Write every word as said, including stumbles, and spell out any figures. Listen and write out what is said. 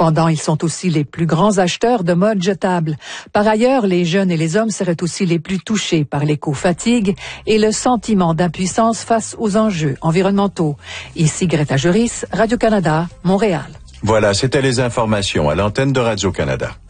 Cependant, ils sont aussi les plus grands acheteurs de mode jetable. Par ailleurs, les jeunes et les hommes seraient aussi les plus touchés par l'éco-fatigue et le sentiment d'impuissance face aux enjeux environnementaux. Ici Greta Juris, Radio-Canada, Montréal. Voilà, c'était les informations à l'antenne de Radio-Canada.